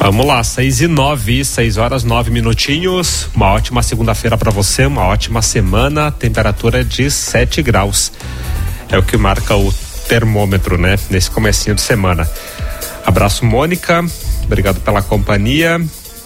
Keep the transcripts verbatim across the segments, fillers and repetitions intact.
Vamos lá, seis e nove, seis horas nove minutinhos. Uma ótima segunda-feira para você, uma ótima semana. Temperatura de sete graus. É o que marca o termômetro, né? Nesse comecinho de semana. Abraço, Mônica. Obrigado pela companhia.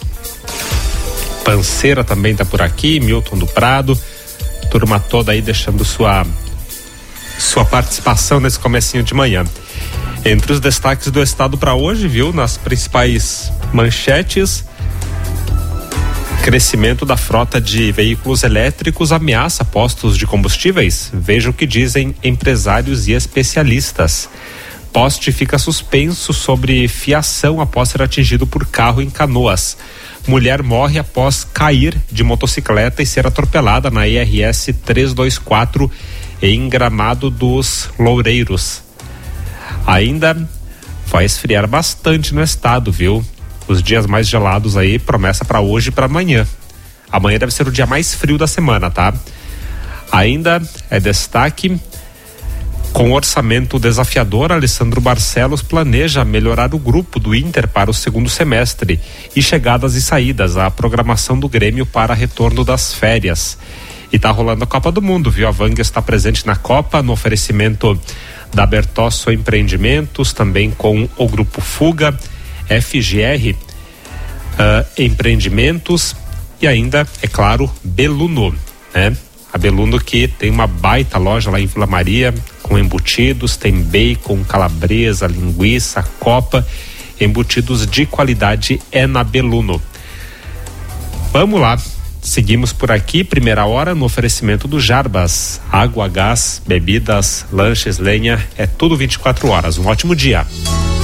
Panceira também tá por aqui. Milton do Prado. Turma toda aí deixando sua, sua participação nesse comecinho de manhã. Entre os destaques do estado para hoje, viu? Nas principais manchetes, crescimento da frota de veículos elétricos ameaça postos de combustíveis. Veja o que dizem empresários e especialistas. Poste fica suspenso sobre fiação após ser atingido por carro em Canoas. Mulher morre após cair de motocicleta e ser atropelada na I R S trezentos e vinte e quatro em Gramado dos Loureiros. Ainda vai esfriar bastante no estado, viu? Os dias mais gelados aí, promessa para hoje e para amanhã. Amanhã deve ser o dia mais frio da semana, tá? Ainda é destaque, com orçamento desafiador, Alessandro Barcelos planeja melhorar o grupo do Inter para o segundo semestre e chegadas e saídas, a programação do Grêmio para retorno das férias. E tá rolando a Copa do Mundo, viu? A Vanga está presente na Copa, no oferecimento da Bertosso Empreendimentos, também com o Grupo Fuga, F G R uh, Empreendimentos e ainda, é claro, Beluno, né? A Beluno que tem uma baita loja lá em Vila Maria, com embutidos, tem bacon, calabresa, linguiça, copa, embutidos de qualidade é na Beluno. Vamos lá. Seguimos por aqui, primeira hora no oferecimento do Jarbas, água, gás, bebidas, lanches, lenha, é tudo vinte e quatro horas. Um ótimo dia.